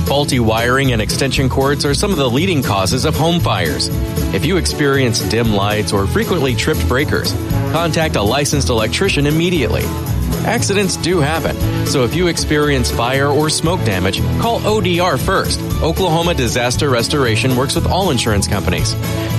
Faulty wiring and extension cords are some of the leading causes of home fires. If you experience dim lights or frequently tripped breakers, contact a licensed electrician immediately. Accidents do happen, so if you experience fire or smoke damage, call ODR first. Oklahoma Disaster Restoration works with all insurance companies.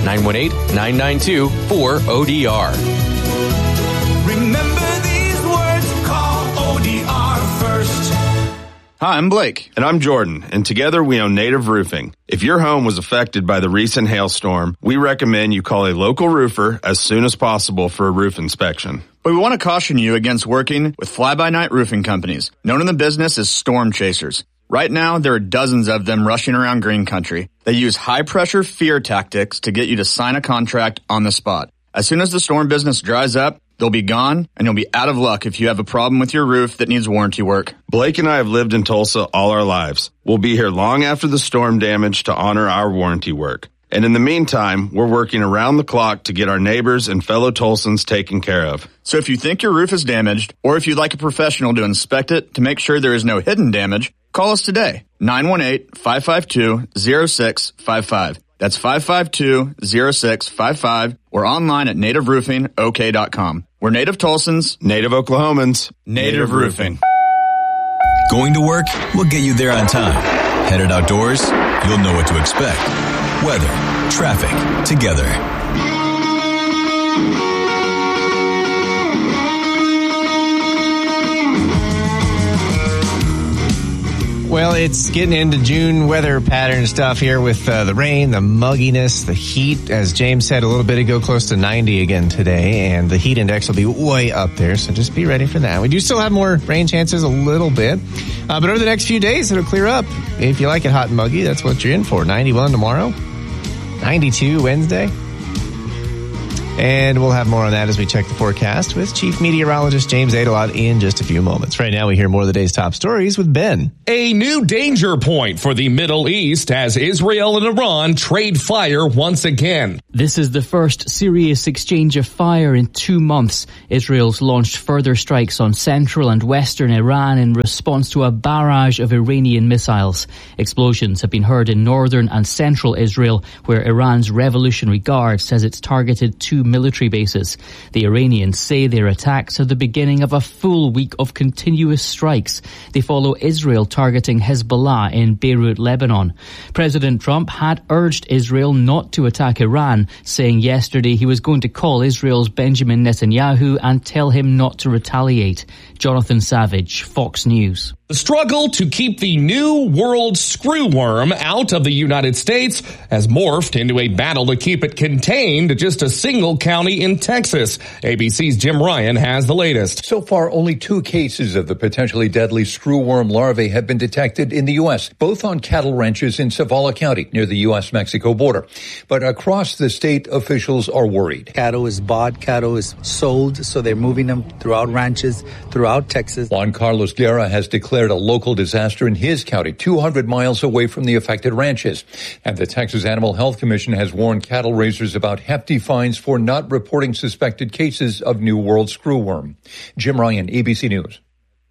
918-992-4ODR. Remember these words, call ODR first. Hi, I'm Blake. And I'm Jordan, and together we own Native Roofing. If your home was affected by the recent hailstorm, we recommend you call a local roofer as soon as possible for a roof inspection. But we want to caution you against working with fly-by-night roofing companies, known in the business as storm chasers. Right now, there are dozens of them rushing around green country. They use high-pressure fear tactics to get you to sign a contract on the spot. As soon as the storm business dries up, they'll be gone, and you'll be out of luck if you have a problem with your roof that needs warranty work. Blake and I have lived in Tulsa all our lives. We'll be here long after the storm damage to honor our warranty work. And in the meantime, we're working around the clock to get our neighbors and fellow Tulsans taken care of. So if you think your roof is damaged, or if you'd like a professional to inspect it to make sure there is no hidden damage, call us today, 918-552-0655. That's 552-0655, or online at nativeroofingok.com. We're Native Tulsans, Native Oklahomans, Native Roofing. Going to work? We'll get you there on time. Headed outdoors? You'll know what to expect. Weather, traffic, together. Well, it's getting into June weather pattern stuff here with the rain, the mugginess, the heat. As James said a little bit ago, close to 90 again today, and the heat index will be way up there, so just be ready for that. We do still have more rain chances a little bit, but over the next few days, it'll clear up. If you like it hot and muggy, that's what you're in for. 91 tomorrow, 92 Wednesday. And we'll have more on that as we check the forecast with Chief Meteorologist James Adelot in just a few moments. Right now, we hear more of the day's top stories with Ben. A new danger point for the Middle East as Israel and Iran trade fire once again. This is the first serious exchange of fire in 2 months. Israel's launched further strikes on central and western Iran in response to a barrage of Iranian missiles. Explosions have been heard in northern and central Israel, where Iran's Revolutionary Guard says it's targeted 2 military bases. The Iranians say their attacks are the beginning of a full week of continuous strikes. They follow Israel targeting Hezbollah in Beirut, Lebanon. President Trump had urged Israel not to attack Iran, saying yesterday he was going to call Israel's Benjamin Netanyahu and tell him not to retaliate. Jonathan Savage, Fox News. The struggle to keep the new world screwworm out of the United States has morphed into a battle to keep it contained to just a single county in Texas. ABC's Jim Ryan has the latest. So far, only 2 cases of the potentially deadly screwworm larvae have been detected in the U.S., both on cattle ranches in Zavala County near the U.S.-Mexico border. But across the state, officials are worried. Cattle is bought, cattle is sold, so they're moving them throughout ranches, throughout Texas. Juan Carlos Guerra has declared a local disaster in his county, 200 miles away from the affected ranches. And the Texas Animal Health Commission has warned cattle raisers about hefty fines for not reporting suspected cases of New World screwworm. Jim Ryan, ABC News.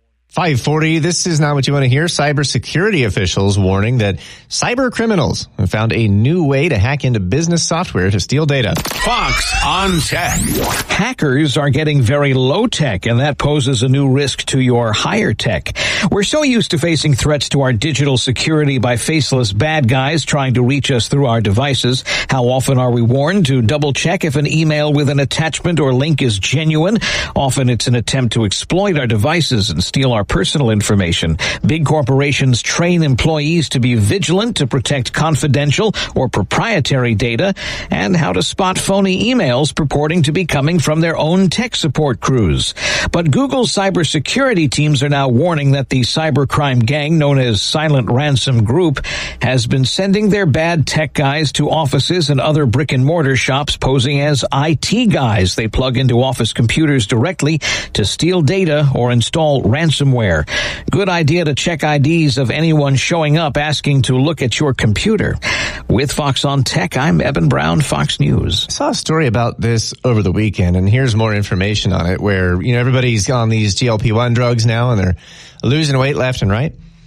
540, this is not what you want to hear. Cybersecurity officials warning that cyber criminals have found a new way to hack into business software to steal data. Fox on Tech. Hackers are getting very low tech, and that poses a new risk to your higher tech. We're so used to facing threats to our digital security by faceless bad guys trying to reach us through our devices. How often are we warned to double check if an email with an attachment or link is genuine? Often it's an attempt to exploit our devices and steal our personal information. Big corporations train employees to be vigilant to protect confidential or proprietary data, and how to spot phony emails purporting to be coming from their own tech support crews. But Google's cybersecurity teams are now warning that the cybercrime gang known as Silent Ransom Group has been sending their bad tech guys to offices and other brick-and-mortar shops posing as IT guys. They plug into office computers directly to steal data or install ransomware. Good idea to check IDs of anyone showing up asking to look at your computer. With Fox on Tech, I'm Eben Brown, Fox News. I saw a story about this over the weekend, and here's more information on it, where, everybody's on these GLP-1 drugs now, and they're losing weight left and right.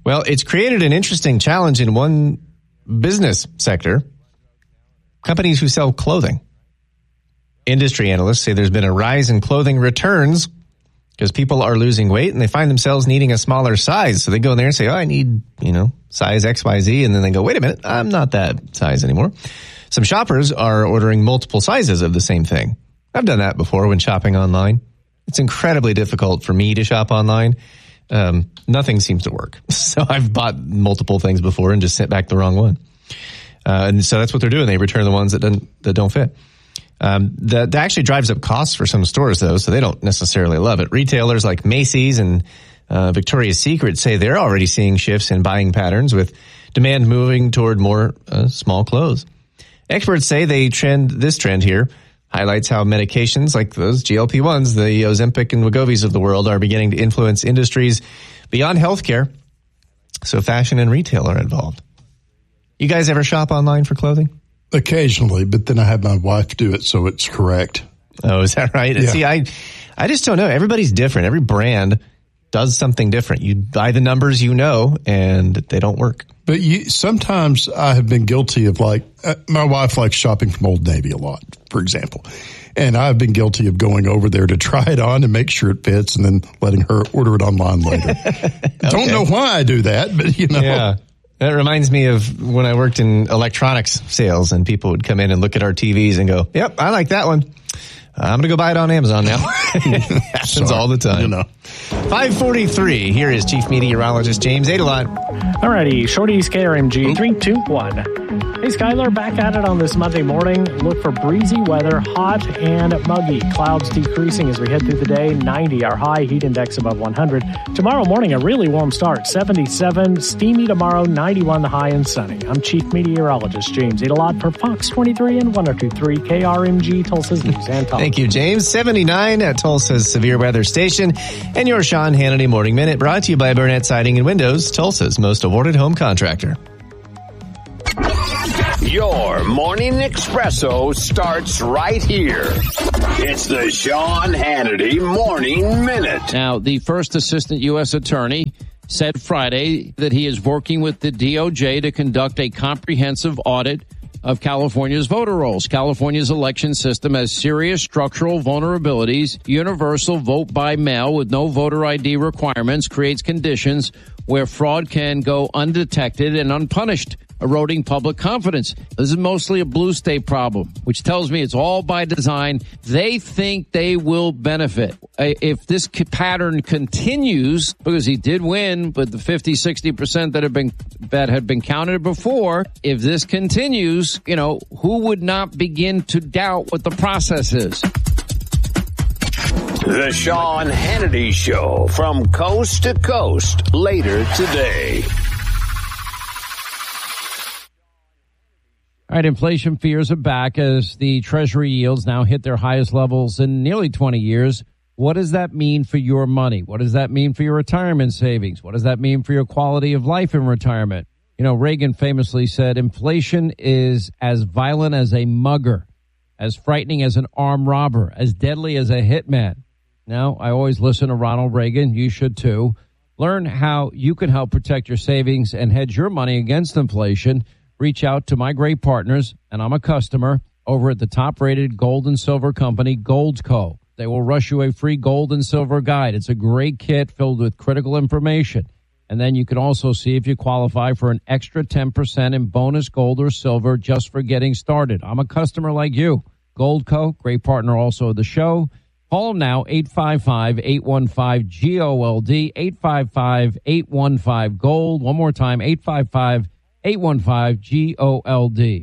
Well, it's created an interesting challenge in one business sector, companies who sell clothing. Industry analysts say there's been a rise in clothing returns because people are losing weight and they find themselves needing a smaller size. So they go in there and say, I need, size XYZ. And then they go, wait a minute, I'm not that size anymore. Some shoppers are ordering multiple sizes of the same thing. I've done that before when shopping online. It's incredibly difficult for me to shop online. Nothing seems to work. So I've bought multiple things before and just sent back the wrong one. And so that's what they're doing. They return the ones that don't fit. That actually drives up costs for some stores, though, so they don't necessarily love it. Retailers like Macy's and Victoria's Secret say they're already seeing shifts in buying patterns with demand moving toward more small clothes. Experts say this trend here highlights how medications like those GLP-1s, the Ozempic and Wegovy's of the world, are beginning to influence industries beyond healthcare. So fashion and retail are involved. You guys ever shop online for clothing? Occasionally, but then I have my wife do it, so it's correct. Oh, is that right? Yeah. See, I just don't know. Everybody's different. Every brand does something different. You buy the numbers and they don't work. But sometimes I have been guilty of my wife likes shopping from Old Navy a lot, for example. And I've been guilty of going over there to try it on and make sure it fits and then letting her order it online later. Okay. Don't know why I do that, but Yeah. That reminds me of when I worked in electronics sales and people would come in and look at our TVs and go, yep, I like that one. I'm going to go buy it on Amazon now. It happens all the time. 5:43. Here is Chief Meteorologist James Adelot. All righty. Shorty's KRMG 3, 2, 1. Hey, Skylar, back at it on this Monday morning. Look for breezy weather, hot and muggy. Clouds decreasing as we head through the day. 90, our high, heat index above 100. Tomorrow morning, a really warm start. 77, steamy tomorrow, 91 the high and sunny. I'm Chief Meteorologist James Adelot for Fox 23 and 102.3 KRMG, Tulsa's News and Talk. Thank you, James. 79 at Tulsa's Severe Weather Station. And your Sean Hannity Morning Minute brought to you by Burnett Siding and Windows, Tulsa's most awarded home contractor. Your morning espresso starts right here. It's the Sean Hannity Morning Minute. Now, the first assistant U.S. attorney said Friday that he is working with the DOJ to conduct a comprehensive audit of California's voter rolls. California's election system has serious structural vulnerabilities. Universal vote by mail with no voter ID requirements creates conditions where fraud can go undetected and unpunished, eroding public confidence. This is mostly a blue state problem, which tells me it's all by design. They think they will benefit. If this pattern continues, because he did win with the 50-60% that had been counted before, if this continues, who would not begin to doubt what the process is? The Sean Hannity Show from coast to coast later today. All right, inflation fears are back as the Treasury yields now hit their highest levels in nearly 20 years. What does that mean for your money? What does that mean for your retirement savings? What does that mean for your quality of life in retirement? Reagan famously said, inflation is as violent as a mugger, as frightening as an armed robber, as deadly as a hitman. Now, I always listen to Ronald Reagan. You should too. Learn how you can help protect your savings and hedge your money against inflation. Reach out to my great partners, and I'm a customer, over at the top-rated gold and silver company, Goldco. They will rush you a free gold and silver guide. It's a great kit filled with critical information. And then you can also see if you qualify for an extra 10% in bonus gold or silver just for getting started. I'm a customer like you. Goldco, great partner also of the show. Call them now, 855-815-GOLD, 855-815-GOLD. One more time, 855-815-GOLD.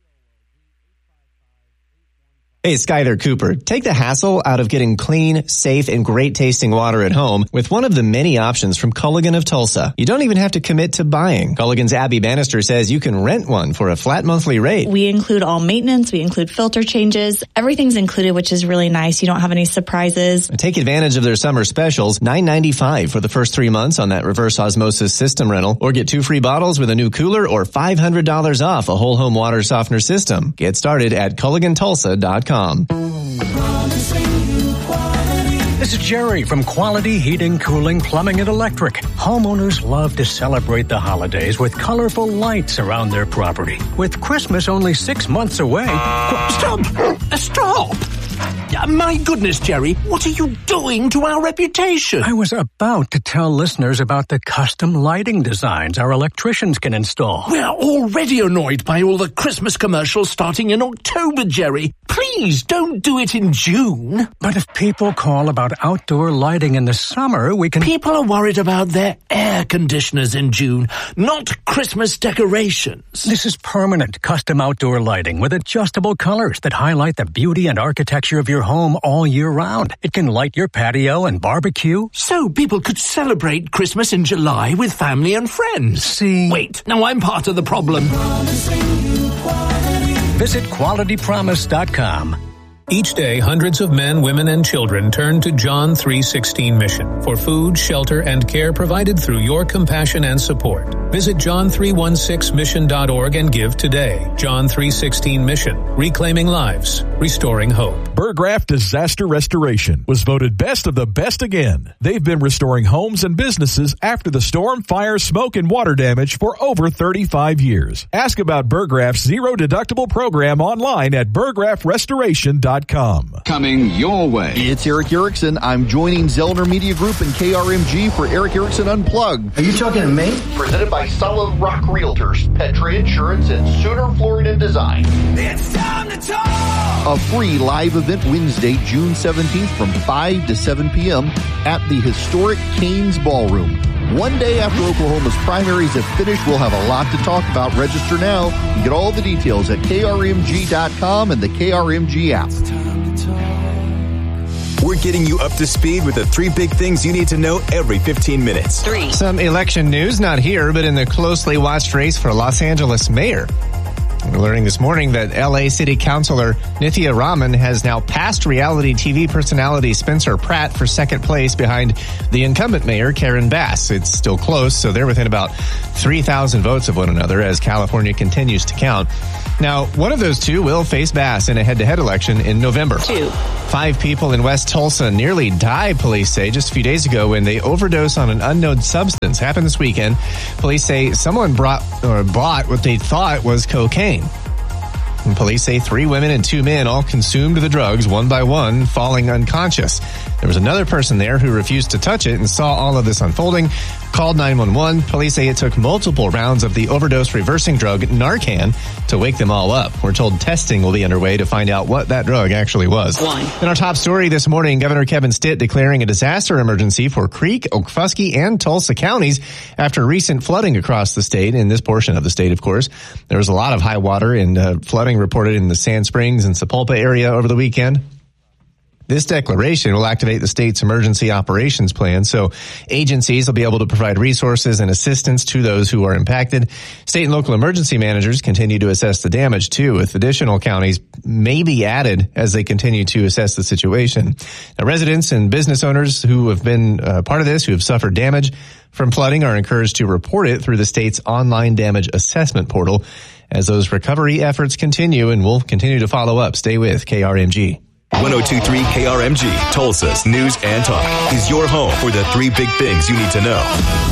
Hey, Skyler Cooper. Take the hassle out of getting clean, safe, and great-tasting water at home with one of the many options from Culligan of Tulsa. You don't even have to commit to buying. Culligan's Abby Bannister says you can rent one for a flat monthly rate. We include all maintenance. We include filter changes. Everything's included, which is really nice. You don't have any surprises. Take advantage of their summer specials, $9.95 for the first 3 months on that reverse osmosis system rental, or get 2 free bottles with a new cooler or $500 off a whole home water softener system. Get started at CulliganTulsa.com. Promising you quality This is Jerry from Quality Heating, Cooling, Plumbing, and Electric. Homeowners love to celebrate the holidays with colorful lights around their property. With Christmas only 6 months away... Stop! Stop! My goodness, Jerry, what are you doing to our reputation? I was about to tell listeners about the custom lighting designs our electricians can install. We're already annoyed by all the Christmas commercials starting in October, Jerry. Please don't do it in June. But if people call about outdoor lighting in the summer, we can... People are worried about their air conditioners in June, not Christmas decorations. This is permanent custom outdoor lighting with adjustable colors that highlight the beauty and architecture of your home all year round. It can light your patio and barbecue. So people could celebrate Christmas in July with family and friends. See? Wait, now I'm part of the problem. Visit QualityPromise.com. Each day, hundreds of men, women, and children turn to John 3:16 Mission for food, shelter, and care provided through your compassion and support. Visit john316mission.org and give today. John 3:16 Mission, reclaiming lives, restoring hope. Burgraff Disaster Restoration was voted best of the best again. They've been restoring homes and businesses after the storm, fire, smoke, and water damage for over 35 years. Ask about Burgraff's zero-deductible program online at burgraffrestoration.com. Coming your way. It's Eric Erickson. I'm joining Zellner Media Group and KRMG for Eric Erickson Unplugged. Are you talking to me? Presented by Solid Rock Realtors, Petri Insurance, and Sooner Florida Design. It's time to talk! A free live event Wednesday, June 17th from 5 to 7 p.m. at the historic Canes Ballroom. One day after Oklahoma's primaries have finished, we'll have a lot to talk about. Register now and get all the details at krmg.com and the KRMG app. We're getting you up to speed with the 3 big things you need to know every 15 minutes. 3. Some election news, not here, but in the closely watched race for Los Angeles mayor. We're learning this morning that L.A. City Councilor Nithya Raman has now passed reality TV personality Spencer Pratt for second place behind the incumbent mayor, Karen Bass. It's still close, so they're within about 3,000 votes of one another as California continues to count. Now, one of those two will face Bass in a head-to-head election in November. 2. 5 people in West Tulsa nearly died, police say, just a few days ago when they overdosed on an unknown substance. Happened this weekend. Police say someone bought what they thought was cocaine. And police say 3 women and 2 men all consumed the drugs one by one, falling unconscious. There was another person there who refused to touch it and saw all of this unfolding, called 911. Police say it took multiple rounds of the overdose reversing drug Narcan to wake them all up. We're told testing will be underway to find out what that drug actually was. 1. In our top story this morning, Governor Kevin Stitt declaring a disaster emergency for Creek, Okfuskee, and Tulsa counties after recent flooding across the state. In this portion of the state, of course, there was a lot of high water and flooding reported in the Sand Springs and Sapulpa area over the weekend. This declaration will activate the state's emergency operations plan, so agencies will be able to provide resources and assistance to those who are impacted. State and local emergency managers continue to assess the damage, too, with additional counties may be added as they continue to assess the situation. Now, residents and business owners who have been part of this, who have suffered damage from flooding, are encouraged to report it through the state's online damage assessment portal as those recovery efforts continue, and we'll continue to follow up. Stay with KRMG. 102.3 KRMG, Tulsa's News and Talk, is your home for the 3 big things you need to know.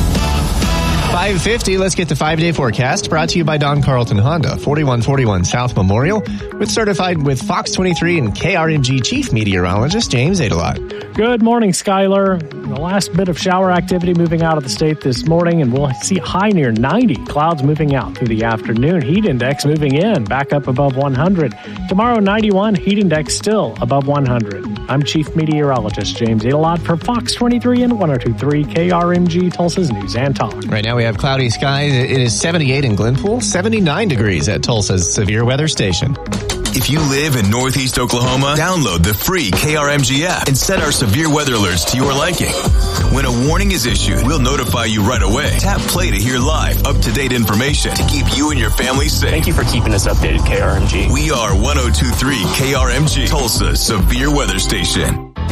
5:50, let's get the 5-day forecast brought to you by Don Carlton Honda, 4141 South Memorial, with certified with Fox 23 and KRMG Chief Meteorologist James Adelot. Good morning, Skyler. The last bit of shower activity moving out of the state this morning, and we'll see high near 90. Clouds moving out through the afternoon. Heat index moving in, back up above 100. Tomorrow, 91. Heat index still above 100. I'm Chief Meteorologist James Adelot for Fox 23 and 102.3 KRMG Tulsa's News and Talk. Right now we have cloudy skies. It is 78 in Glenpool, 79 degrees at Tulsa's severe weather station. If you live in Northeast Oklahoma, download the free KRMG app and set our severe weather alerts to your liking. When a warning is issued, we'll notify you right away. Tap play to hear live, up-to-date information to keep you and your family safe. Thank you for keeping us updated, KRMG. We are 102.3 KRMG, Tulsa's severe weather station.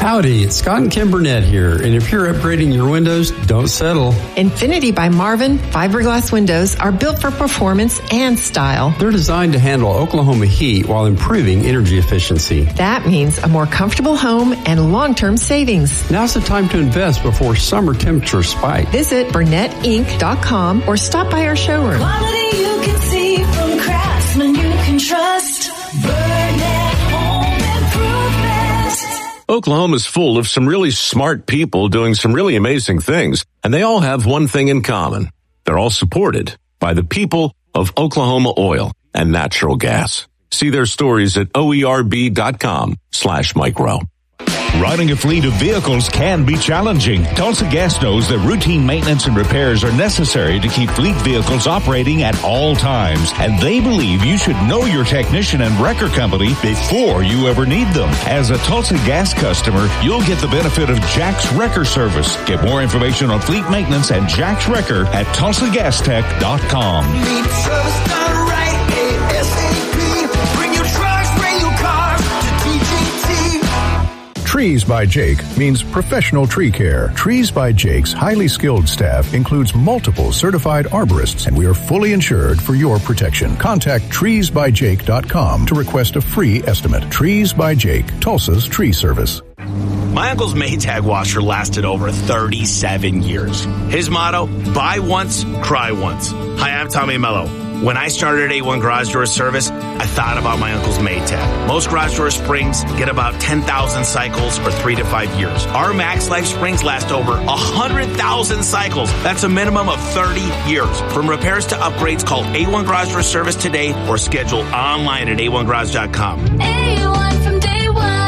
Howdy, it's Scott and Kim Burnett here, and if you're upgrading your windows, don't settle. Infinity by Marvin fiberglass windows are built for performance and style. They're designed to handle Oklahoma heat while improving energy efficiency. That means a more comfortable home and long-term savings. Now's the time to invest before summer temperatures spike. Visit BurnettInc.com or stop by our showroom. Quality you can see from craftsmen you can trust. Burnett Home Improvement. Oklahoma's full of some really smart people doing some really amazing things, and they all have one thing in common. They're all supported by the people of Oklahoma Oil and Natural Gas. See their stories at oerb.com/micro. Running a fleet of vehicles can be challenging. Tulsa Gas knows that routine maintenance and repairs are necessary to keep fleet vehicles operating at all times. And they believe you should know your technician and wrecker company before you ever need them. As a Tulsa Gas customer, you'll get the benefit of Jack's Wrecker Service. Get more information on fleet maintenance and Jack's Wrecker at TulsaGasTech.com. Need service done right, ASAP. Bring your trucks, bring your cars to TGT. Trees by Jake means professional tree care. Trees by Jake's highly skilled staff includes multiple certified arborists, and we are fully insured for your protection. Contact treesbyjake.com to request a free estimate. Trees by Jake, Tulsa's tree service. My uncle's Maytag washer lasted over 37 years. His motto, buy once, cry once. Hi, I'm Tommy Mello. When I started A1 Garage Door Service, I thought about my uncle's Maytag. Most garage door springs get about 10,000 cycles or 3 to 5 years. Our Max Life springs last over 100,000 cycles. That's a minimum of 30 years. From repairs to upgrades, call A1 Garage Door Service today or schedule online at a1garage.com. A1 from day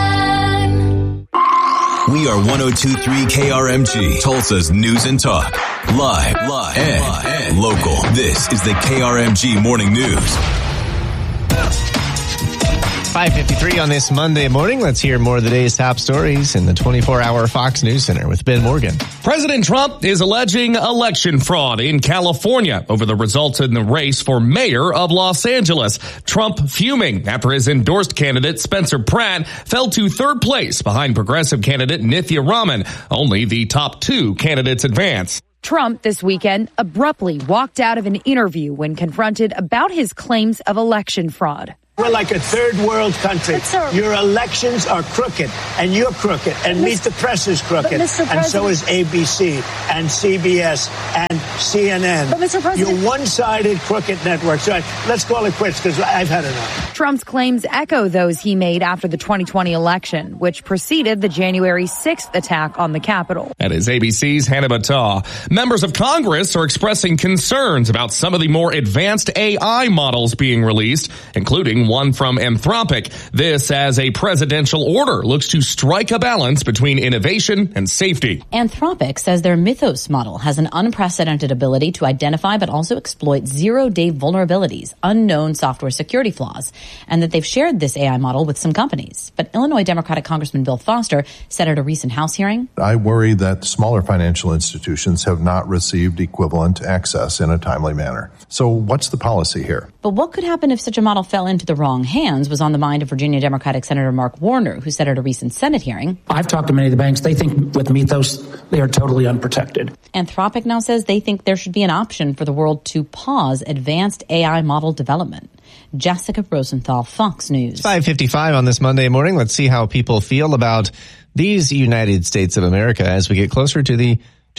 one. We are 102.3 KRMG, Tulsa's News and Talk. Live and local. This is the KRMG Morning News. 5:53 on this Monday morning. Let's hear more of the day's top stories in the 24-hour Fox News Center with Ben Morgan. President Trump is alleging election fraud in California over the results in the race for mayor of Los Angeles. Trump fuming after his endorsed candidate, Spencer Pratt, fell to third place behind progressive candidate Nithya Raman. Only the top two candidates advance. Trump this weekend abruptly walked out of an interview when confronted about his claims of election fraud. We're like a third world country. Your elections are crooked, and you're crooked, and Meet the Press is crooked, and so is ABC, and CBS, and CNN. But Mr. President, you're one-sided crooked networks. Right, let's call it quits because I've had enough. Trump's claims echo those he made after the 2020 election, which preceded the January 6th attack on the Capitol. That is ABC's Hannah Battah. Members of Congress are expressing concerns about some of the more advanced AI models being released, including one from Anthropic. This as a presidential order looks to strike a balance between innovation and safety. Anthropic says their Mythos model has an unprecedented ability to identify but also exploit zero-day vulnerabilities, unknown software security flaws, and that they've shared this AI model with some companies. But Illinois Democratic Congressman Bill Foster said at a recent House hearing, I worry that smaller financial institutions have not received equivalent access in a timely manner. So what's the policy here? But what could happen if such a model fell into the wrong hands was on the mind of Virginia Democratic Senator Mark Warner, who said at a recent Senate hearing, I've talked to many of the banks. They think with Mythos, they are totally unprotected. Anthropic now says they think there should be an option for the world to pause advanced AI model development. Jessica Rosenthal, Fox News. 5:55 on this Monday morning. Let's see how people feel about these United States of America as we get closer to the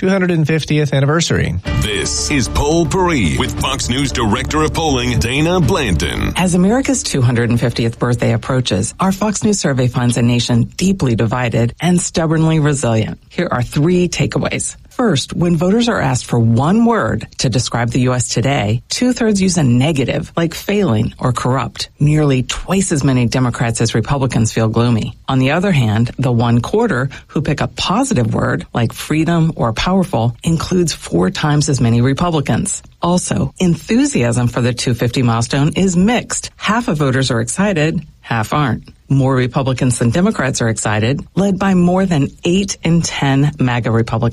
250th anniversary. This is Poll Parade with Fox News Director of Polling, Dana Blanton. As America's 250th birthday approaches, our Fox News survey finds a nation deeply divided and stubbornly resilient. Here are 3 takeaways. First, when voters are asked for one word to describe the U.S. today, 2/3 use a negative, like failing or corrupt. Nearly twice as many Democrats as Republicans feel gloomy. On the other hand, the 1/4 who pick a positive word, like freedom or powerful, includes 4 times as many Republicans. Also, enthusiasm for the 250 milestone is mixed. Half of voters are excited, half aren't. More Republicans than Democrats are excited, led by more than 8 in 10 MAGA Republicans.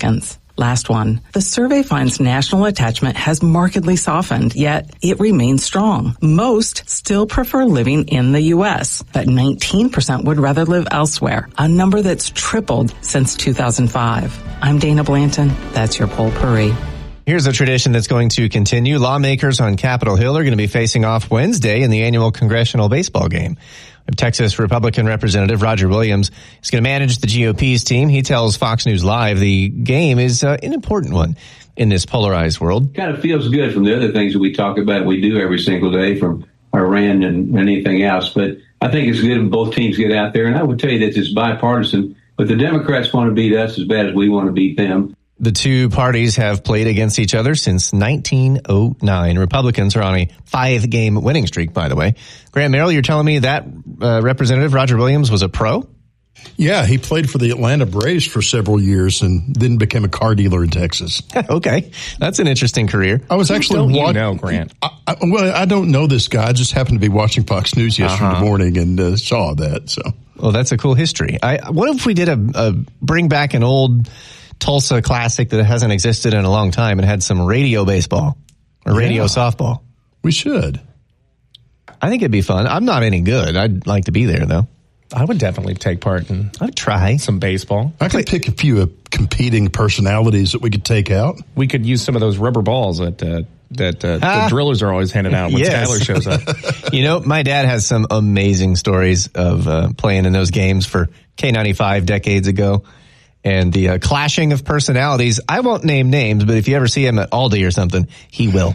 Last one. The survey finds national attachment has markedly softened, yet it remains strong. Most still prefer living in the U.S., but 19% would rather live elsewhere, a number that's tripled since 2005. I'm Dana Blanton. That's your Potpourri. Here's a tradition that's going to continue. Lawmakers on Capitol Hill are going to be facing off Wednesday in the annual congressional baseball game. Texas Republican Representative Roger Williams is going to manage the GOP's team. He tells Fox News Live the game is an important one in this polarized world. Kind of feels good from the other things that we talk about, we do every single day, from Iran and anything else. But I think it's good when both teams get out there. And I would tell you that it's bipartisan, but the Democrats want to beat us as bad as we want to beat them. The two parties have played against each other since 1909. Republicans are on a 5-game winning streak, by the way. Grant Merrill, you're telling me that Representative Roger Williams was a pro? Yeah, he played for the Atlanta Braves for several years and then became a car dealer in Texas. Okay, that's an interesting career. I was actually Grant. I don't know this guy. I just happened to be watching Fox News yesterday morning and saw that. So, well, that's a cool history. What if we did a bring back an old Tulsa classic that hasn't existed in a long time and had some radio baseball or radio softball? We should. I think it'd be fun. I'm not any good. I'd like to be there, though. I would definitely take part in I'd try some baseball. I could pick a few competing personalities that we could take out. We could use some of those rubber balls that the drillers are always handing out when Skyler shows up. You know, my dad has some amazing stories of playing in those games for K95 decades ago. And the clashing of personalities, I won't name names, but if you ever see him at Aldi or something, he will.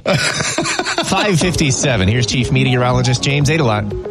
5:57. Here's Chief Meteorologist James Adelot.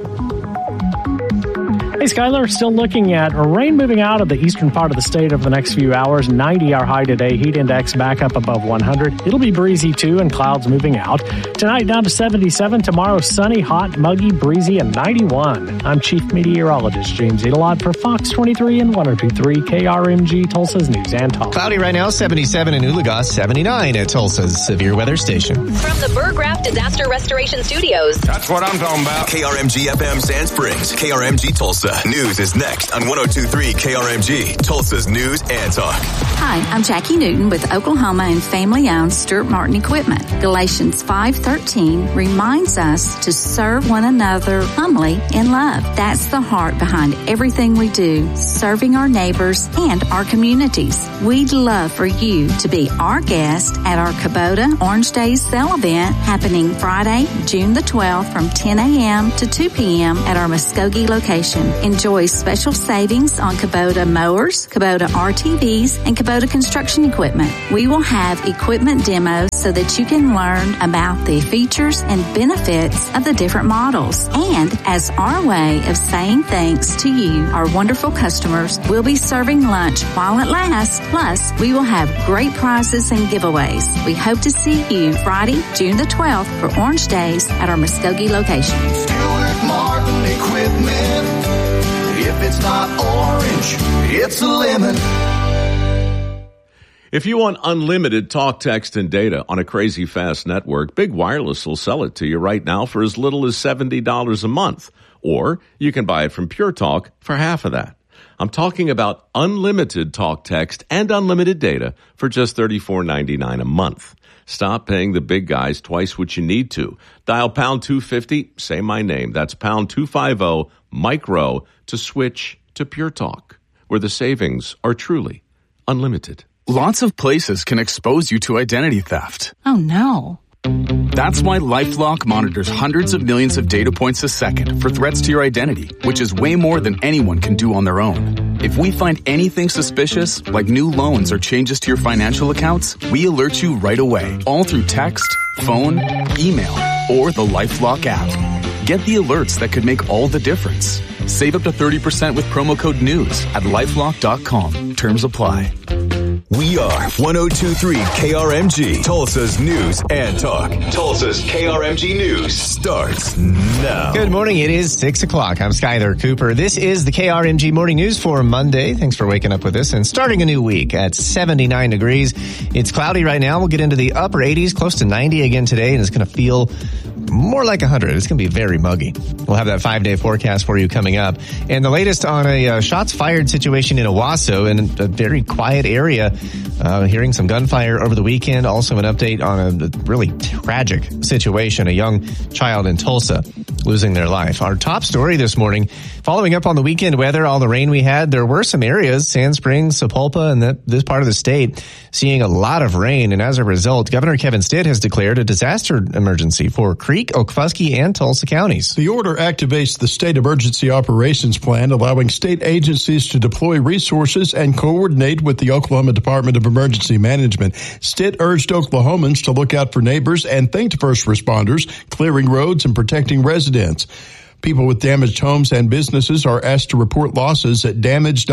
Hey, Skyler, still looking at rain moving out of the eastern part of the state over the next few hours. 90 our high today. Heat index back up above 100. It'll be breezy, too, and clouds moving out. Tonight, down to 77. Tomorrow, sunny, hot, muggy, breezy, and 91. I'm Chief Meteorologist James Adelot for Fox 23 and 102.3 KRMG, Tulsa's News and Talk. Cloudy right now, 77 in Oologah, 79 at Tulsa's Severe Weather Station. From the Burgraff Disaster Restoration Studios. That's what I'm talking about. KRMG FM Sand Springs, KRMG Tulsa. News is next on 102.3 KRMG, Tulsa's News and Talk. Hi, I'm Jackie Newton with Oklahoma and family-owned Stuart Martin Equipment. Galatians 5:13 reminds us to serve one another humbly in love. That's the heart behind everything we do, serving our neighbors and our communities. We'd love for you to be our guest at our Kubota Orange Days Sale event happening Friday, June the 12th from 10 a.m. to 2 p.m. at our Muskogee location. Enjoy special savings on Kubota mowers, Kubota RTVs, and Kubota construction equipment. We will have equipment demos so that you can learn about the features and benefits of the different models. And as our way of saying thanks to you, our wonderful customers, we'll be serving lunch while it lasts. Plus, we will have great prizes and giveaways. We hope to see you Friday, June the 12th for Orange Days at our Muskogee location. Stuart Martin Equipment. If it's not orange, it's a lemon. If you want unlimited talk, text, and data on a crazy fast network, Big Wireless will sell it to you right now for as little as $70 a month. Or you can buy it from Pure Talk for half of that. I'm talking about unlimited talk, text, and unlimited data for just $34.99 a month. Stop paying the big guys twice what you need to. Dial pound 250, say my name. That's pound 250 micro to switch to Pure Talk, where the savings are truly unlimited. Lots of places can expose you to identity theft. Oh no. That's why LifeLock monitors hundreds of millions of data points a second for threats to your identity, which is way more than anyone can do on their own. If we find anything suspicious, like new loans or changes to your financial accounts, we alert you right away, all through text, phone, email, or the LifeLock app. Get the alerts that could make all the difference. Save up to 30% with promo code NEWS at LifeLock.com. Terms apply. We are 102.3 KRMG, Tulsa's News and Talk. Tulsa's KRMG News starts now. Good morning. It is 6 o'clock. I'm Skyler Cooper. This is the KRMG Morning News for Monday. Thanks for waking up with us and starting a new week at 79 degrees. It's cloudy right now. We'll get into the upper 80s, close to 90 again today, and it's going to feel more like 100. It's going to be very muggy. We'll have that 5-day forecast for you coming up. And the latest on a shots fired situation in Owasso, in a very quiet area Hearing some gunfire over the weekend. Also an update on a really tragic situation. A young child in Tulsa losing their life. Our top story this morning, following up on the weekend weather, all the rain we had, there were some areas, Sand Springs, Sapulpa, and this part of the state, seeing a lot of rain. And as a result, Governor Kevin Stitt has declared a disaster emergency for Creek, Okfuskee, and Tulsa counties. The order activates the State Emergency Operations Plan, allowing state agencies to deploy resources and coordinate with the Oklahoma Department of Emergency Management. Stitt urged Oklahomans to look out for neighbors and thanked first responders, clearing roads and protecting residents. People with damaged homes and businesses are asked to report losses at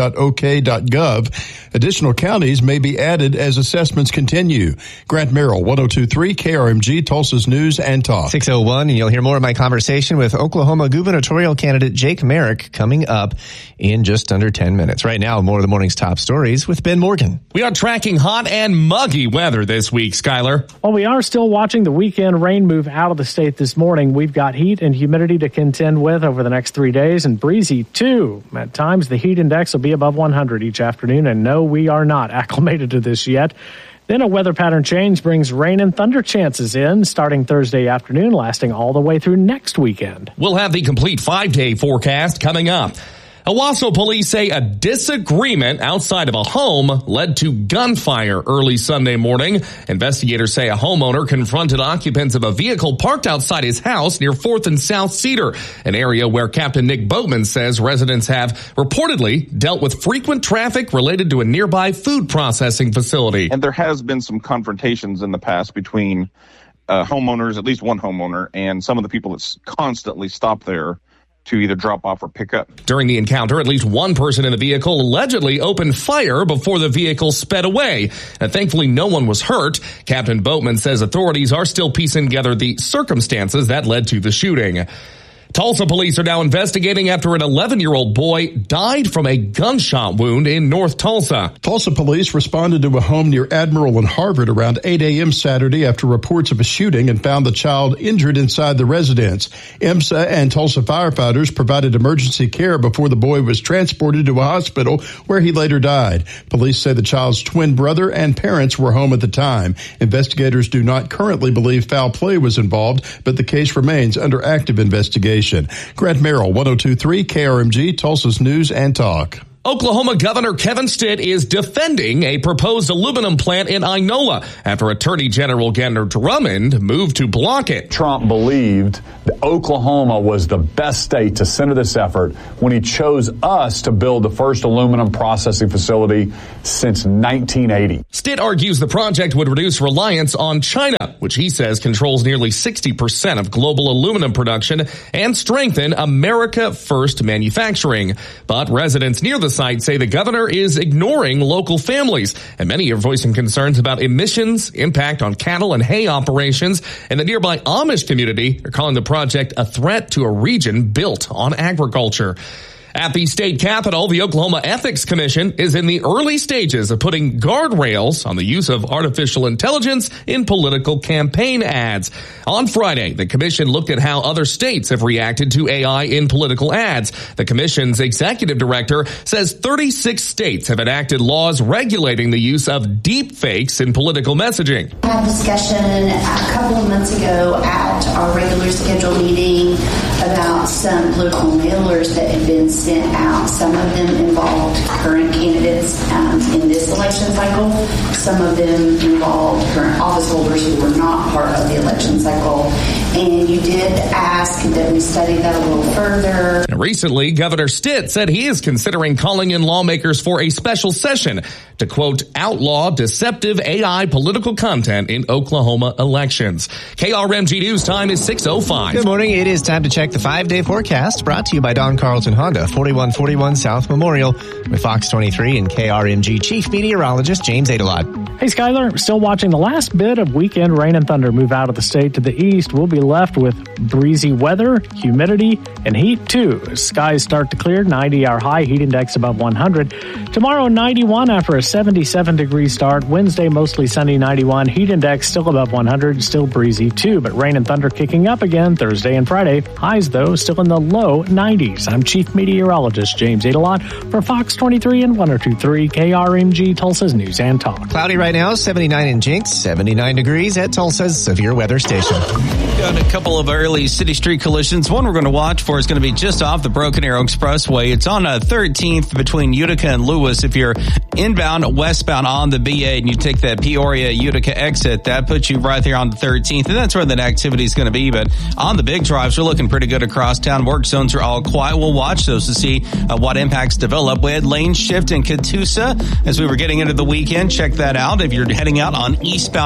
damage.ok.gov. Additional counties may be added as assessments continue. Grant Merrill, 102.3 KRMG, Tulsa's News and Talk. 6:01, and you'll hear more of my conversation with Oklahoma gubernatorial candidate Jake Merrick coming up in just under 10 minutes. Right now, more of the morning's top stories with Ben Morgan. We are tracking hot and muggy weather this week, Skylar. While we are still watching the weekend rain move out of the state this morning, we've got heat and humidity to contend with over the next 3 days, and breezy too. At times, the heat index will be above 100 each afternoon, and no, we are not acclimated to this yet. Then a weather pattern change brings rain and thunder chances in starting Thursday afternoon, lasting all the way through next weekend. We'll have the complete 5-day forecast coming up. Owasso police say a disagreement outside of a home led to gunfire early Sunday morning. Investigators say a homeowner confronted occupants of a vehicle parked outside his house near 4th and South Cedar, an area where Captain Nick Boatman says residents have reportedly dealt with frequent traffic related to a nearby food processing facility. And there has been some confrontations in the past between homeowners, at least one homeowner, and some of the people that constantly stop there to either drop off or pick up. During the encounter, at least one person in the vehicle allegedly opened fire before the vehicle sped away. And thankfully, no one was hurt. Captain Boatman says authorities are still piecing together the circumstances that led to the shooting. Tulsa police are now investigating after an 11-year-old boy died from a gunshot wound in North Tulsa. Tulsa police responded to a home near Admiral and Harvard around 8 a.m. Saturday after reports of a shooting and found the child injured inside the residence. EMSA and Tulsa firefighters provided emergency care before the boy was transported to a hospital where he later died. Police say the child's twin brother and parents were home at the time. Investigators do not currently believe foul play was involved, but the case remains under active investigation. Grant Merrill, 102.3 KRMG, Tulsa's News and Talk. Oklahoma Governor Kevin Stitt is defending a proposed aluminum plant in Inola after Attorney General Gardner Drummond moved to block it. Trump believed that Oklahoma was the best state to center this effort when he chose us to build the first aluminum processing facility since 1980. Stitt argues the project would reduce reliance on China, which he says controls nearly 60% of global aluminum production, and strengthen America First manufacturing. But residents near the site say the governor is ignoring local families, and many are voicing concerns about emissions, impact on cattle and hay operations, and the nearby Amish community are calling the project a threat to a region built on agriculture. At the state capitol, the Oklahoma Ethics Commission is in the early stages of putting guardrails on the use of artificial intelligence in political campaign ads. On Friday, the commission looked at how other states have reacted to AI in political ads. The commission's executive director says 36 states have enacted laws regulating the use of deep fakes in political messaging. We had a discussion a couple of months ago at our regular scheduled meeting about some political mailers that had been sent out. Some of them involved current candidates in this election cycle. Some of them involved current office holders who were not part of the election cycle. And you did ask that we study that a little further. Recently, Governor Stitt said he is considering calling in lawmakers for a special session to, quote, outlaw deceptive AI political content in Oklahoma elections. KRMG News Time is 6:05. Good morning. It is time to check the 5-day forecast, brought to you by Don Carlton Honda, 4141 South Memorial, with Fox 23 and KRMG Chief Meteorologist James Adelot. Hey, Skyler, still watching the last bit of weekend rain and thunder move out of the state to the east. We'll be left with breezy weather, humidity, and heat, too. As skies start to clear, 90 our high, heat index above 100. Tomorrow, 91 after a 77-degree start. Wednesday, mostly sunny, 91. Heat index still above 100, still breezy, too. But rain and thunder kicking up again Thursday and Friday. Highs, though, still in the low 90s. I'm Chief Meteorologist James Adelon for Fox 23 and 102.3 KRMG, Tulsa's News and Talk. Cloudy right now, 79 in Jinx, 79 degrees at Tulsa's Severe Weather Station. Got a couple of early city street collisions. One we're going to watch for is going to be just off the Broken Arrow Expressway. It's on 13th between Utica and Lewis. If you're inbound, westbound on the BA and you take that Peoria-Utica exit, that puts you right there on the 13th, and that's where that activity is going to be. But on the big drives, we're looking pretty good across town. Work zones are all quiet. We'll watch those to see what impacts develop. We had lane shift in Catoosa as we were getting into the weekend. Check that out. If you're heading out on eastbound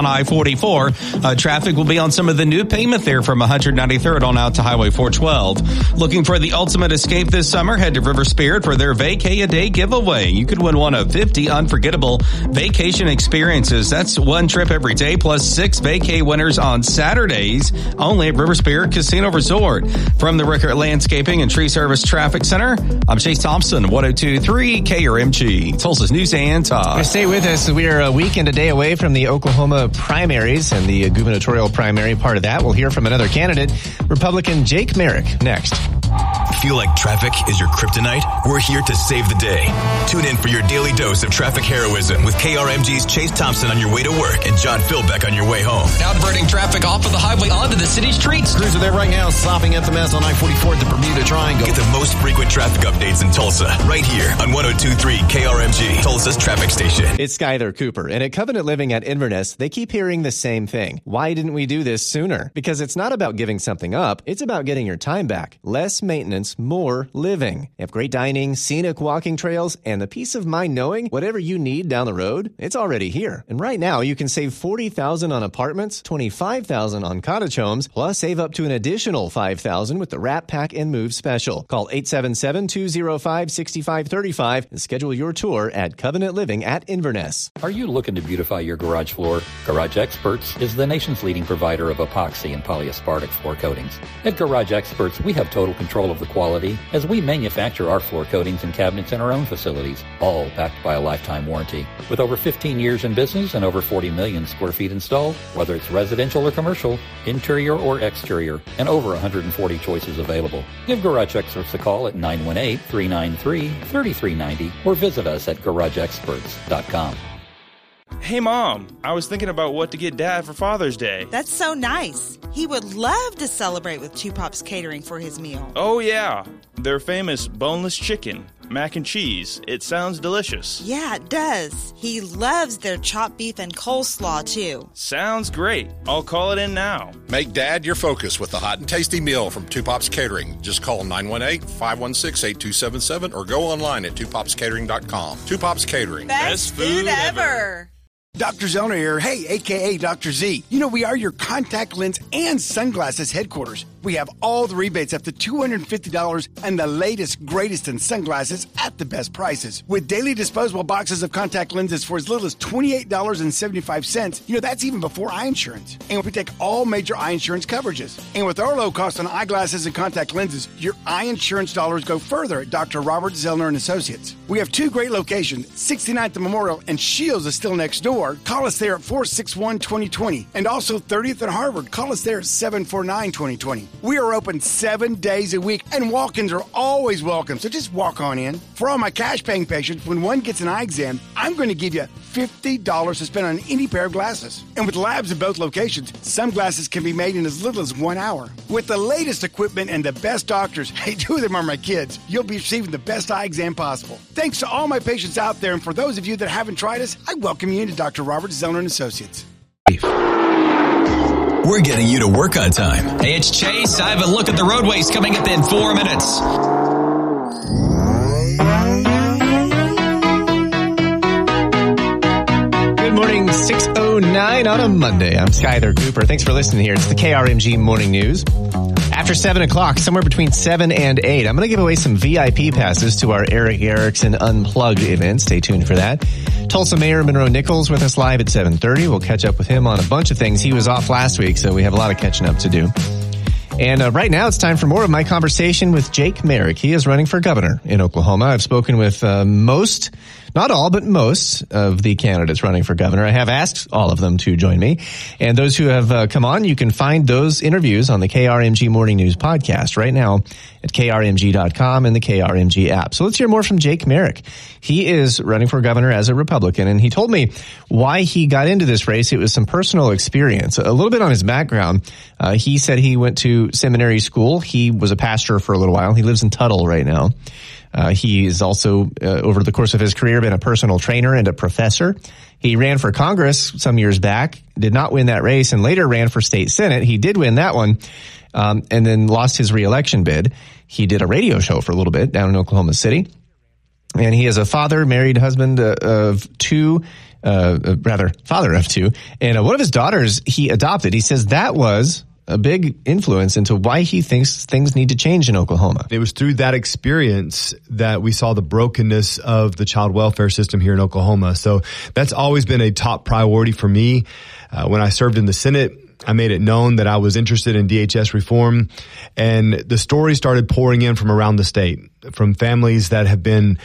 I-44, traffic will be on some of the new pavement there from 193rd on out to Highway 412. Looking for the ultimate escape this summer? Head to River Spirit for their Vacay-A-Day giveaway. You could win one of 50 unforgettable vacation experiences. That's one trip every day plus 6 vacay winners on Saturdays only at River Spirit Casino Resort. From the Rickert Landscaping and Tree Service Traffic Center, I'm Chase Thompson, 102.3 KRMG, Tulsa's News and Talk. Stay with us. We are a week and a day away from the Oklahoma primaries and the gubernatorial primary part of that. We'll hear from another candidate, Republican Jake Merrick, next. Feel like traffic is your kryptonite? We're here to save the day. Tune in for your daily dose of traffic heroism with KRMG's Chase Thompson on your way to work and John Philbeck on your way home. Now diverting traffic off of the highway onto the city streets. Crews are there right now, stopping at the mess on I-44 at the Bermuda Triangle. Get the most frequent traffic updates in Tulsa, right here on 102.3 KRMG, Tulsa's traffic station. It's Skyler Cooper, and at Covenant Living at Inverness, they keep hearing the same thing. Why didn't we do this sooner? Because it's not about giving something up, it's about getting your time back. Less maintenance, more living. They have great dining, scenic walking trails, and the peace of mind knowing whatever you need down the road, it's already here. And right now, you can save $40,000 on apartments, $25,000 on cottage homes, plus save up to an additional $5,000 with the Wrap, Pack, and Move special. Call 877-205-6535 and schedule your tour at Covenant Living at Inverness. Are you looking to beautify your garage floor? Garage Experts is the nation's leading provider of epoxy and polyaspartic floor coatings. At Garage Experts, we have total control of the quality as we manufacture our floor coatings and cabinets in our own facilities, all backed by a lifetime warranty. With over 15 years in business and over 40 million square feet installed, whether it's residential or commercial, interior or exterior, and over 140 choices available. Give Garage Experts a call at 918-393-3390 or visit us at GarageExperts.com. Hey, Mom, I was thinking about what to get Dad for Father's Day. That's so nice. He would love to celebrate with Two Pops Catering for his meal. Oh, yeah. Their famous boneless chicken, mac and cheese. It sounds delicious. Yeah, it does. He loves their chopped beef and coleslaw, too. Sounds great. I'll call it in now. Make Dad your focus with the hot and tasty meal from Two Pops Catering. Just call 918-516-8277 or go online at twopopscatering.com. Two Pops Catering. Best food ever. Dr. Zellner here, hey, a.k.a. Dr. Z. You know, we are your contact lens and sunglasses headquarters. We have all the rebates up to $250 and the latest, greatest in sunglasses at the best prices. With daily disposable boxes of contact lenses for as little as $28.75, you know, that's even before eye insurance. And we take all major eye insurance coverages. And with our low cost on eyeglasses and contact lenses, your eye insurance dollars go further at Dr. Robert Zellner & Associates. We have 2 great locations, 69th and Memorial, and Shields is still next door. Call us there at 461-2020. And also 30th and Harvard. Call us there at 749-2020. We are open 7 days a week, and walk-ins are always welcome, so just walk on in. For all my cash-paying patients, when one gets an eye exam, I'm going to give you $50 to spend on any pair of glasses. And with labs in both locations, some glasses can be made in as little as 1 hour. With the latest equipment and the best doctors, hey, 2 of them are my kids, you'll be receiving the best eye exam possible. Thanks to all my patients out there, and for those of you that haven't tried us, I welcome you into Dr. Robert Zellner & Associates. We're getting you to work on time. Hey, it's Chase. I have a look at the roadways coming up in 4 minutes. Good morning, 6:09 on a Monday. I'm Skyler Cooper. Thanks for listening here. It's the KRMG Morning News. After 7 o'clock, somewhere between 7 and 8, I'm going to give away some VIP passes to our Eric Erickson Unplugged event. Stay tuned for that. Tulsa Mayor Monroe Nichols with us live at 7:30. We'll catch up with him on a bunch of things. He was off last week, so we have a lot of catching up to do. And right now it's time for more of my conversation with Jake Merrick. He is running for governor in Oklahoma. I've spoken with most, not all, but most of the candidates running for governor. I have asked all of them to join me. And those who have come on, you can find those interviews on the KRMG Morning News podcast right now at krmg.com and the KRMG app. So let's hear more from Jake Merrick. He is running for governor as a Republican, and he told me why he got into this race. It was some personal experience. A little bit on his background. He said he went to seminary school. He was a pastor for a little while. He lives in Tuttle right now. He is also, over the course of his career, been a personal trainer and a professor. He ran for Congress some years back, did not win that race, and later ran for state senate. He did win that one, and then lost his reelection bid. He did a radio show for a little bit down in Oklahoma City. And he is a father, married husband of two, father of two. And one of his daughters he adopted. He says that was a big influence into why he thinks things need to change in Oklahoma. It was through that experience that we saw the brokenness of the child welfare system here in Oklahoma. So that's always been a top priority for me. When I served in the Senate, I made it known that I was interested in DHS reform, and the stories started pouring in from around the state, from families that have been,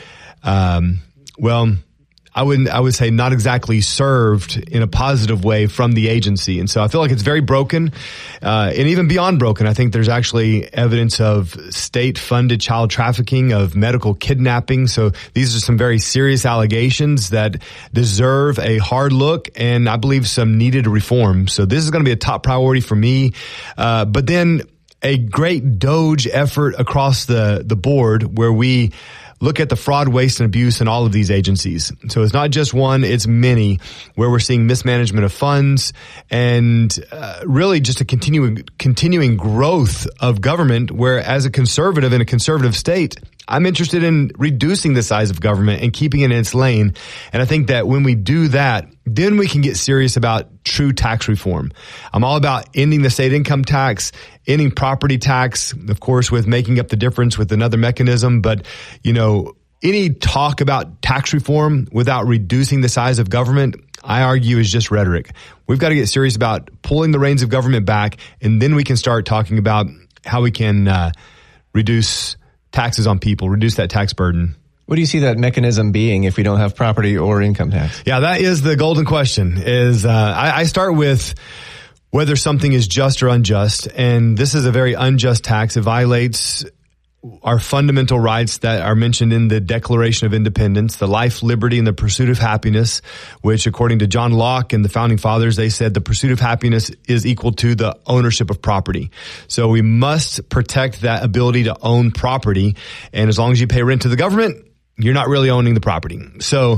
I would say not exactly served in a positive way from the agency. And so I feel like it's very broken, and even beyond broken. I think there's actually evidence of state-funded child trafficking, of medical kidnapping. So these are some very serious allegations that deserve a hard look, and I believe some needed reform. So this is going to be a top priority for me. But then a great DOGE effort across the board where we look at the fraud, waste, and abuse in all of these agencies. So it's not just one, it's many, where we're seeing mismanagement of funds and really just a continuing growth of government, where as a conservative in a conservative state, I'm interested in reducing the size of government and keeping it in its lane. And I think that when we do that, then we can get serious about true tax reform. I'm all about ending the state income tax, ending property tax, of course, with making up the difference with another mechanism. But, any talk about tax reform without reducing the size of government, I argue, is just rhetoric. We've got to get serious about pulling the reins of government back, and then we can start talking about how we can reduce taxes on people, reduce that tax burden. What do you see that mechanism being if we don't have property or income tax? Yeah, that is the golden question. I start with whether something is just or unjust, and this is a very unjust tax. It violates our fundamental rights that are mentioned in the Declaration of Independence, the life, liberty, and the pursuit of happiness, which according to John Locke and the Founding Fathers, they said the pursuit of happiness is equal to the ownership of property. So we must protect that ability to own property. And as long as you pay rent to the government, you're not really owning the property. So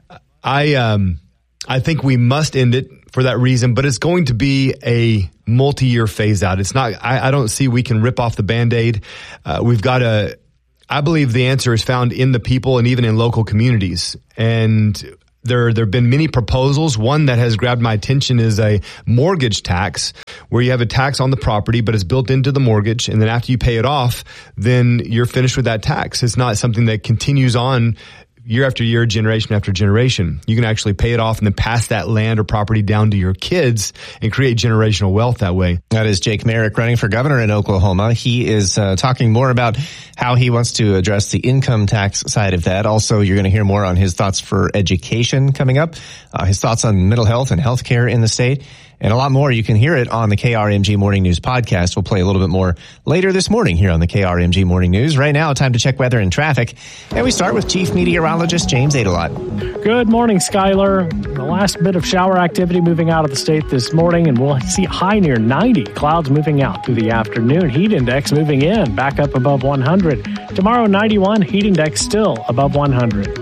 I think we must end it for that reason, but it's going to be a multi-year phase out. It's not, I don't see we can rip off the Band-Aid. We've got to, I believe the answer is found in the people and even in local communities. And there have been many proposals. One that has grabbed my attention is a mortgage tax, where you have a tax on the property, but it's built into the mortgage. And then after you pay it off, then you're finished with that tax. It's not something that continues on year after year, generation after generation. You can actually pay it off and then pass that land or property down to your kids and create generational wealth that way. That is Jake Merrick running for governor in Oklahoma. He is talking more about how he wants to address the income tax side of that. Also, you're going to hear more on his thoughts for education coming up, his thoughts on mental health and healthcare in the state, and a lot more. You can hear it on the KRMG Morning News podcast. We'll play a little bit more later this morning here on the KRMG Morning News. Right now, time to check weather and traffic. And we start with Chief Meteorologist James Adelot. Good morning, Skyler. The last bit of shower activity moving out of the state this morning, and we'll see a high near 90. Clouds moving out through the afternoon. Heat index moving in, back up above 100. Tomorrow, 91. Heat index still above 100.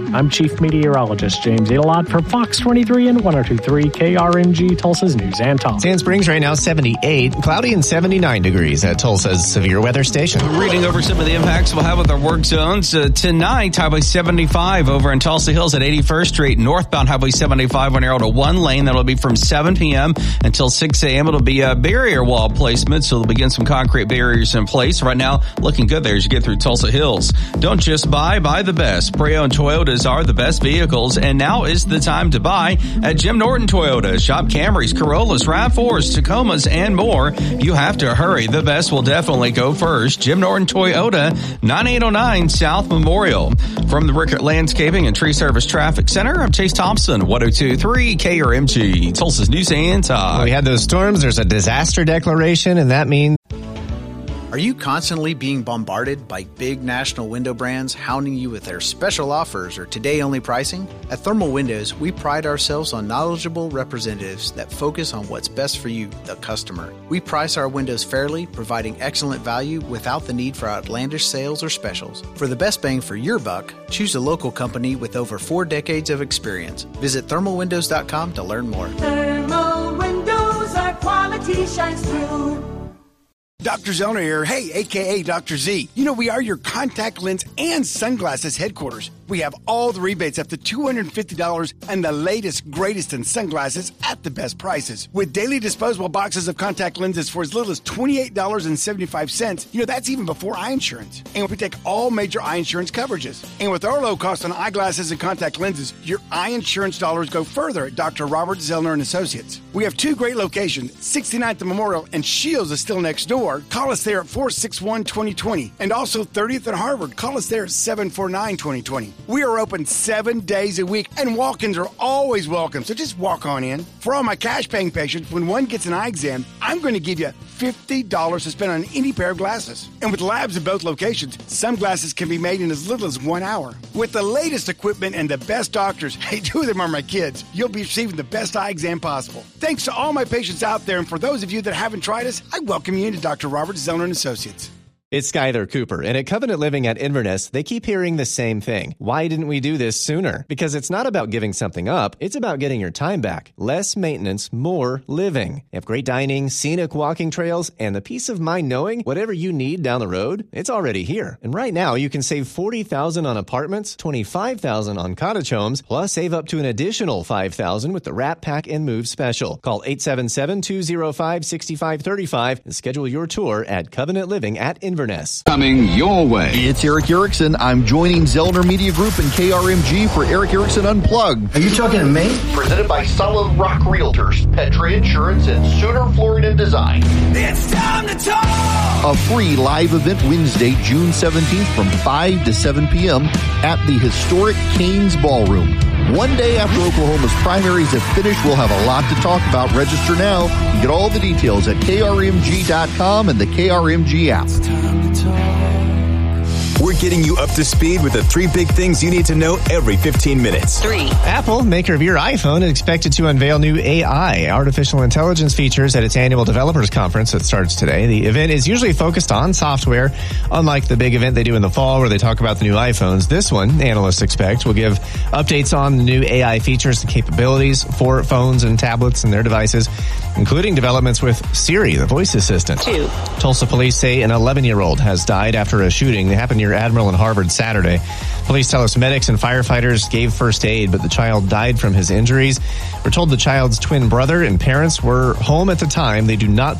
I'm Chief Meteorologist James Edelot for Fox 23 and 102.3 KRMG, Tulsa's News and Talk. Sand Springs right now 78, cloudy and 79 degrees at Tulsa's severe weather station. Reading over some of the impacts we'll have with our work zones. Tonight, Highway 75 over in Tulsa Hills at 81st Street. Northbound Highway 75 will narrow to one lane. That'll be from 7 p.m. until 6 a.m. It'll be a barrier wall placement, so they'll begin some concrete barriers in place. Right now, looking good there as you get through Tulsa Hills. Don't just buy the best. Pre-owned Toyotas are the best vehicles, and now is the time to buy at Jim Norton Toyota. Shop Camrys, Corollas, RAV4s, Tacomas, and more. You have to hurry. The best will definitely go first. Jim Norton Toyota, 9809 South Memorial. From the Rickert Landscaping and Tree Service Traffic Center, I'm Chase Thompson, 102.3 KRMG, Tulsa's News and Talk. We had those storms. There's a disaster declaration, and that means... Are you constantly being bombarded by big national window brands hounding you with their special offers or today-only pricing? At Thermal Windows, we pride ourselves on knowledgeable representatives that focus on what's best for you, the customer. We price our windows fairly, providing excellent value without the need for outlandish sales or specials. For the best bang for your buck, choose a local company with over 4 decades of experience. Visit thermalwindows.com to learn more. Thermal Windows, our quality shines through. Dr. Zellner here. Hey, a.k.a. Dr. Z. You know, we are your contact lens and sunglasses headquarters. We have all the rebates up to $250 and the latest, greatest in sunglasses at the best prices. With daily disposable boxes of contact lenses for as little as $28.75, you know, that's even before eye insurance. And we take all major eye insurance coverages. And with our low cost on eyeglasses and contact lenses, your eye insurance dollars go further at Dr. Robert Zellner and Associates. We have 2 great locations, 69th and Memorial, and Shields is still next door. Call us there at 461-2020. And also 30th and Harvard. Call us there at 749-2020. We are open 7 days a week, and walk-ins are always welcome, so just walk on in. For all my cash-paying patients, when one gets an eye exam, I'm going to give you $50 to spend on any pair of glasses. And with labs at both locations, some glasses can be made in as little as 1 hour. With the latest equipment and the best doctors, hey, 2 of them are my kids, you'll be receiving the best eye exam possible. Thanks to all my patients out there, and for those of you that haven't tried us, I welcome you into Dr. Robert Zellner and Associates. It's Skyler Cooper, and at Covenant Living at Inverness, they keep hearing the same thing. Why didn't we do this sooner? Because it's not about giving something up, it's about getting your time back. Less maintenance, more living. They have great dining, scenic walking trails, and the peace of mind knowing whatever you need down the road, it's already here. And right now, you can save $40,000 on apartments, $25,000 on cottage homes, plus save up to an additional $5,000 with the Wrap, Pack, and Move special. Call 877-205-6535 and schedule your tour at Covenant Living at Inverness. Coming your way. It's Eric Erickson. I'm joining Zellner Media Group and KRMG for Eric Erickson Unplugged. Are you talking to me? Presented by Solid Rock Realtors, Petray Insurance, and Sooner Florida Design. It's time to talk! A free live event Wednesday, June 17th from 5 to 7 p.m. at the historic Cain's Ballroom. One day after Oklahoma's primaries have finished, we'll have a lot to talk about. Register now. You get all the details at krmg.com and the KRMG app. We're getting you up to speed with the 3 big things you need to know every 15 minutes. 3. Apple, maker of your iPhone, is expected to unveil new AI, artificial intelligence features at its annual developers conference that starts today. The event is usually focused on software. Unlike the big event they do in the fall where they talk about the new iPhones, this one, analysts expect, will give updates on the new AI features and capabilities for phones and tablets and their devices, including developments with Siri, the voice assistant. 2. Tulsa police say an 11-year-old has died after a shooting that happened near Admiral and Harvard Saturday. Police tell us medics and firefighters gave first aid, but the child died from his injuries. We're told the child's twin brother and parents were home at the time. They do not